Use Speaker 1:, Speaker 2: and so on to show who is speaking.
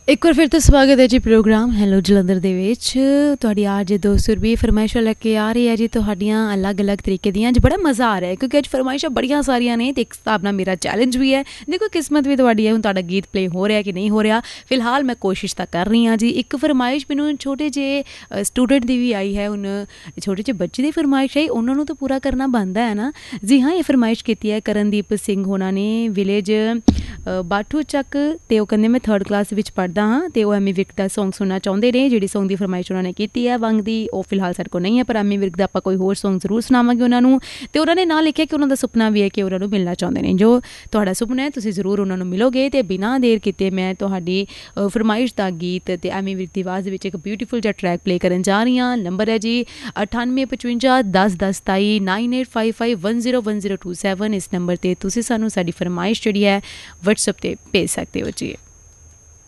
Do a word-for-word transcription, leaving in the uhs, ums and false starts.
Speaker 1: एक बार फिर तो स्वागत है जी प्रोग्राम हैलो जलंधर दे विच तुहाडी आज दो सौ रुपये फरमाइशां लैके आ रही है जी तुहाडियां अलग अलग तरीके दियां। अज बड़ा मज़ा आ रहा है क्योंकि अज फरमाइशां बड़ियां सारियां ने ते एक हिसाब नाल मेरा चैलेंज भी है। देखो किस्मत भी तुहाडी है, हुण तुहाडा गीत प्ले हो रहा कि नहीं हो रहा। फिलहाल मैं कोशिश तो कर रही हाँ जी। एक फरमाइश मैनूं छोटे जे स्टूडेंट की भी आई है, हुण छोटे जे बच्चे की फरमाइश आई, उन्होंने तो पूरा करना बनता है ना जी। हाँ, ये फरमाइश की है करनदीप सिंह होना ने विलेज बाठू चक ते कहंदे मैं थर्ड क्लास विच पढ़दा हाँ ते वो एमी विर्क का सॉन्ग सुनना चाहते ने। जिहड़ी सॉन्ग की फरमाइश उन्होंने की है वंग दी वो फिलहाल साडे कोल नहीं है, पर एमी विर्क का आपां कोई होर सॉन्ग जरूर सुनावांगे उन्होंने। तो उन्होंने नाल लिखिया कि उन्होंने सुपना भी है कि उन्होंने मिलना चाहते हैं। जो तुहाडा सुपना है तुसीं जरूर उन्होंने मिलोगे। तो बिना देर किते मैं तुहाडी फरमाइश का गीत ते एमी विर्क की आवाज़ विच एक ब्यूटीफुल जा ट्रैक प्ले करन जा रही हाँ। नंबर है जी अठानवे पचवंजा दस दस सताई nine eight five five one zero one zero two seven. इस नंबर पर तुसीं सानूं साडी फरमाइश जिहड़ी है व्हाट्सएप ते भेज सकते हो जी।